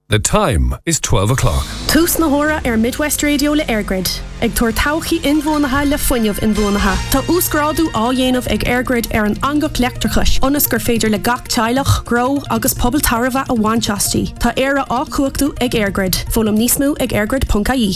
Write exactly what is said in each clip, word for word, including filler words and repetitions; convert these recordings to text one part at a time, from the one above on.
The time is twelve o'clock. Tús na hora ar Midwest Radio le Airgrid. Ag tuair tauchaí inmhónatha le fuinneamh inmhónatha. Tá úscrádú á dhéanamh ag Airgrid ar an angach leachtrachais. Onas gur féidir le gach teilech, gro agus pobl tarbha a bhainteastí. Tá éire á cuachtú ag Airgrid. Fólam níos mó ag airgrid dot I E.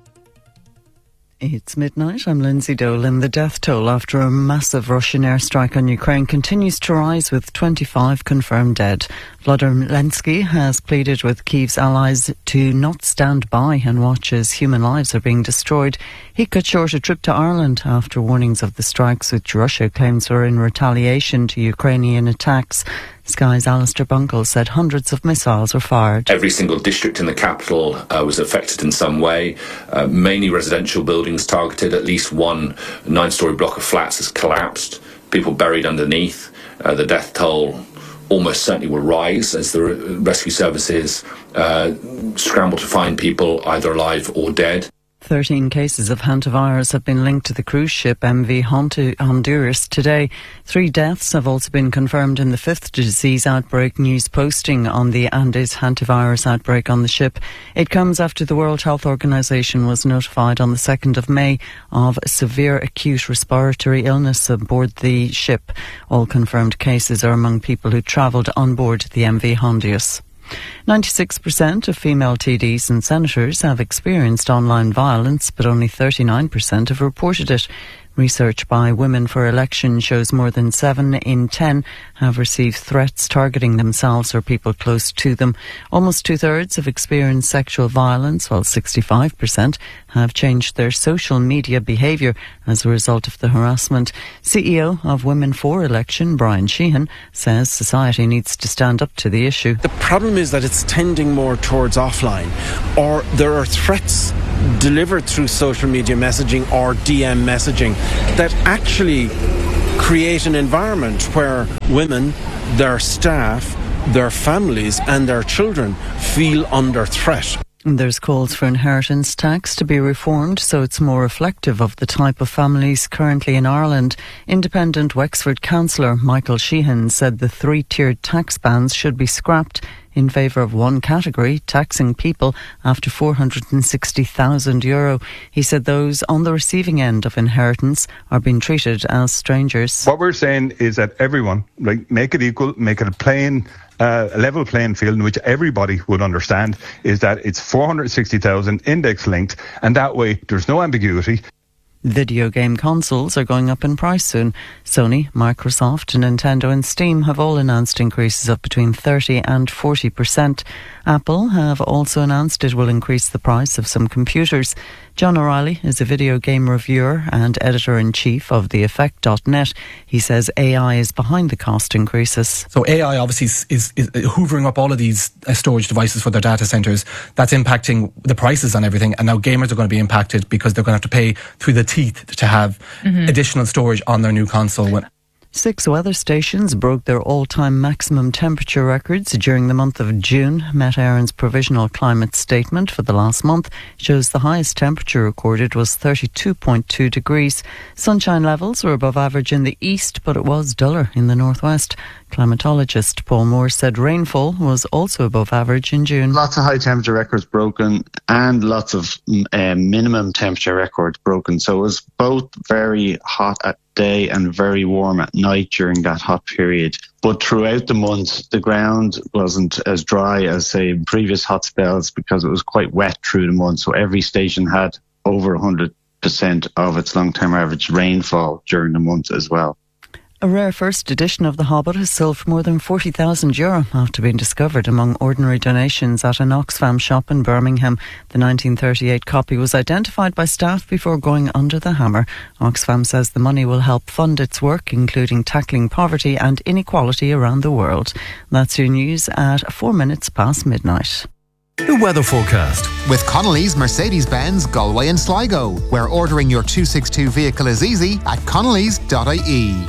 It's midnight. I'm Lindsay Dolan. The death toll after a massive Russian airstrike on Ukraine continues to rise, with twenty-five confirmed dead. Vladimir Zelensky has pleaded with Kyiv's allies to not stand by and watch as human lives are being destroyed. He cut short a trip to Ireland after warnings of the strikes, which Russia claims were in retaliation to Ukrainian attacks. Sky's Alistair Bunkle said hundreds of missiles were fired. Every single district in the capital uh, was affected in some way. Uh, mainly residential buildings targeted. At least one nine-storey block of flats has collapsed. People buried underneath. Uh, the death toll almost certainly will rise as the re- rescue services uh, scramble to find people either alive or dead. Thirteen cases of hantavirus have been linked to the cruise ship M V Honduras today. Three deaths have also been confirmed in the fifth disease outbreak news posting on the Andes hantavirus outbreak on the ship. It comes after the World Health Organization was notified on the second of May of severe acute respiratory illness aboard the ship. All confirmed cases are among people who travelled on board the M V Honduras. ninety-six percent of female T Ds and senators have experienced online violence, but only thirty-nine percent have reported it. Research by Women for Election shows more than seven in ten have received threats targeting themselves or people close to them. Almost two-thirds have experienced sexual violence, while sixty-five percent have changed their social media behaviour as a result of the harassment. C E O of Women for Election, Brian Sheehan, says society needs to stand up to the issue. The problem is that it's tending more towards offline, or there are threats delivered through social media messaging or D M messaging that actually create an environment where women, their staff, their families and their children feel under threat. There's calls for inheritance tax to be reformed so it's more reflective of the type of families currently in Ireland. Independent Wexford councillor Michael Sheehan said the three-tiered tax bands should be scrapped in favour of one category, taxing people after four hundred sixty thousand euro. He said those on the receiving end of inheritance are being treated as strangers. What we're saying is that everyone, like, make it equal, make it a plain, uh, a level playing field in which everybody would understand is that it's four hundred sixty thousand index linked, and that way there's no ambiguity. Video game consoles are going up in price soon. Sony, Microsoft, Nintendo and Steam have all announced increases of between thirty and forty percent. Apple have also announced it will increase the price of some computers. John O'Reilly is a video game reviewer and editor-in-chief of the effect dot net. He says A I is behind the cost increases. So A I obviously is, is, is hoovering up all of these uh, storage devices for their data centres. That's impacting the prices on everything, and now gamers are going to be impacted because they're going to have to pay through the teeth to have mm-hmm. additional storage on their new console. When Six weather stations broke their all-time maximum temperature records during the month of June. Met Éireann's provisional climate statement for the last month shows the highest temperature recorded was thirty-two point two degrees. Sunshine levels were above average in the east, but it was duller in the northwest. Climatologist Paul Moore said rainfall was also above average in June. Lots of high temperature records broken and lots of um, minimum temperature records broken. So it was both very hot at day and very warm at night during that hot period. But throughout the month, the ground wasn't as dry as, say, previous hot spells because it was quite wet through the month. So every station had over one hundred percent of its long-term average rainfall during the month as well. A rare first edition of The Hobbit has sold for more than forty thousand euro after being discovered among ordinary donations at an Oxfam shop in Birmingham. The nineteen thirty-eight copy was identified by staff before going under the hammer. Oxfam says the money will help fund its work, including tackling poverty and inequality around the world. That's your news at four minutes past midnight. The weather forecast with Connolly's Mercedes-Benz Galway and Sligo, where ordering your two sixty-two vehicle is easy at connellys dot I E.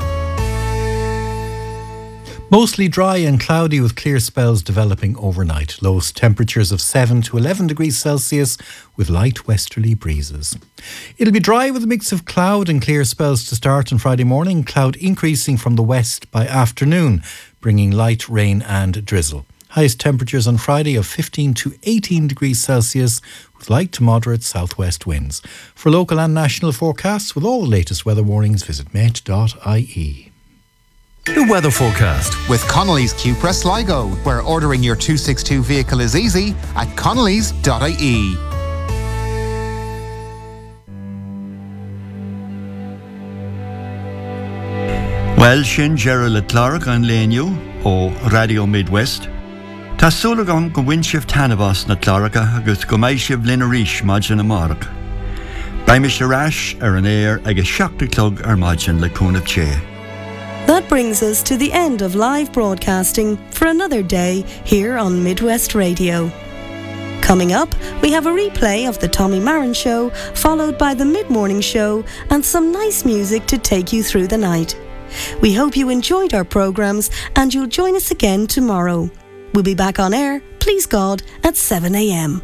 Mostly dry and cloudy with clear spells developing overnight. Lowest temperatures of seven to eleven degrees Celsius with light westerly breezes. It'll be dry with a mix of cloud and clear spells to start on Friday morning. Cloud increasing from the west by afternoon, bringing light rain and drizzle. Highest temperatures on Friday of fifteen to eighteen degrees Celsius with light to moderate southwest winds. For local and national forecasts with all the latest weather warnings, visit met dot I E. The weather forecast with Connolly's Cupra Sligo, where ordering your two sixty-two vehicle is easy at connellys dot I E. Well, sin Gerald le Clark an léniu ó Radio Midwest. Tá súlagan go bhain sibh tanamhas na Clarka agus go mbeidh sibh linn arís maidin na marach. Ba mis arás ar an air agus seachta clog ar maidin le cúna ché. That brings us to the end of live broadcasting for another day here on Midwest Radio. Coming up, we have a replay of the Tommy Marin Show, followed by the mid-morning show and some nice music to take you through the night. We hope you enjoyed our programmes and you'll join us again tomorrow. We'll be back on air, please God, at seven a.m.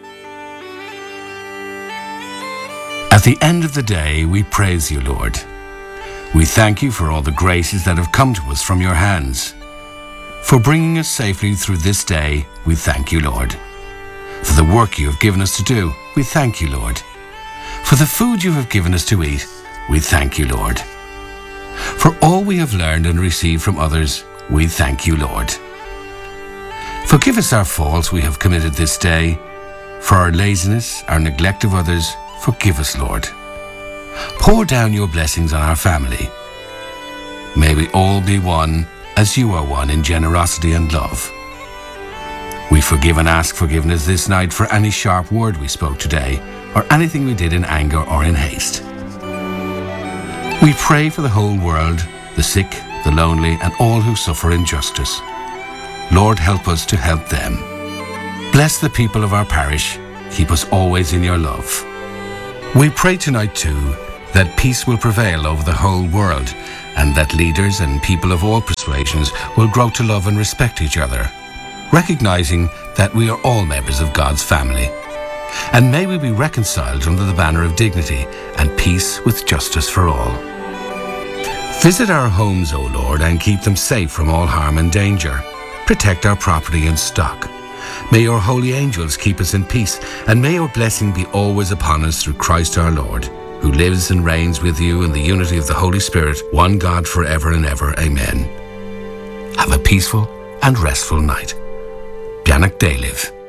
At the end of the day, we praise you, Lord. We thank you for all the graces that have come to us from your hands. For bringing us safely through this day, we thank you, Lord. For the work you have given us to do, we thank you, Lord. For the food you have given us to eat, we thank you, Lord. For all we have learned and received from others, we thank you, Lord. Forgive us our faults we have committed this day. For our laziness, our neglect of others, forgive us, Lord. Pour down your blessings on our family. May we all be one as you are one in generosity and love. We forgive and ask forgiveness this night for any sharp word we spoke today or anything we did in anger or in haste. We pray for the whole world, the sick, the lonely, and all who suffer injustice. Lord, help us to help them. Bless the people of our parish. Keep us always in your love. We pray tonight, too, that peace will prevail over the whole world and that leaders and people of all persuasions will grow to love and respect each other, recognizing that we are all members of God's family. And may we be reconciled under the banner of dignity and peace with justice for all. Visit our homes, O Lord, and keep them safe from all harm and danger. Protect our property and stock. May your holy angels keep us in peace, and may your blessing be always upon us through Christ our Lord, who lives and reigns with you in the unity of the Holy Spirit, one God forever and ever. Amen. Have a peaceful and restful night. Bianach Daliv.